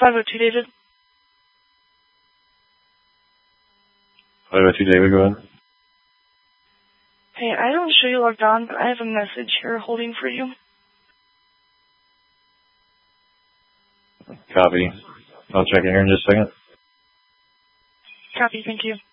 502 David. 502 David, go ahead. Hey, I don't show you logged on, but I have a message here holding for you. Copy. I'll check in here in just a second. Copy, thank you.